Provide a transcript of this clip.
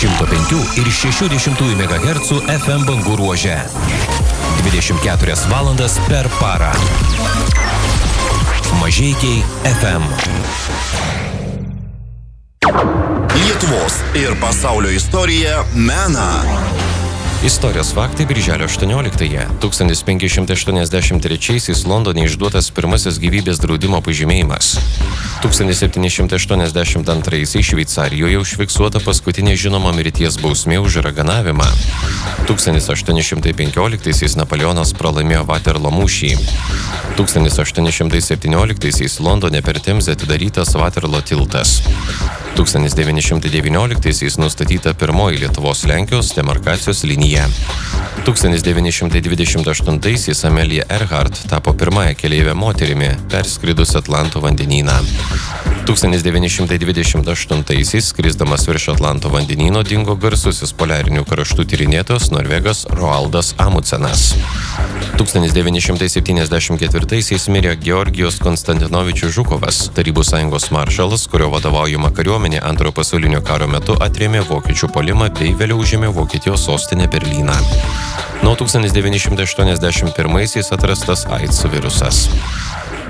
105 ir 60 MHz FM bangų ruože. 24 valandas per parą. Mažeikiai FM. Lietuvos ir pasaulio istorija mena. Istorijos faktai birželio 18-ąją. 1583-aisiais Londone išduotas pirmasis gyvybės draudimo pažymėjimas. 1782-aisiais Šveicarijoje užfiksuota paskutinė žinoma mirties bausmė už raganavimą. 1815-aisiais Napoleonas pralaimėjo Vaterlo mūšį. 1817-aisiais Londone per Temzę atidarytas Vaterlo tiltas. 1919-aisiais nustatyta pirmoji Lietuvos-Lenkijos demarkacijos linija. 1928-aisiais Amelija Earhart tapo pirmąją keleivę moterimi, perskridus Atlanto vandenyną. 1928-aisiais skrisdamas virš Atlanto vandenyno dingo garsusis poliarinių kraštų tyrinėtojas Norvegas Roaldas Amundsenas. 1974-aisiais mirė Georgijos Konstantinovičius Žukovas, Tarybų Sąjungos maršalas, kurio vadovaujama kariuomenė Antrojo pasaulinio karo metu atrėmė vokiečių puolimą bei vėliau užėmė Vokietijos sostinę Berlyną. Nuo 1981-aisiais atrastas AIDS virusas.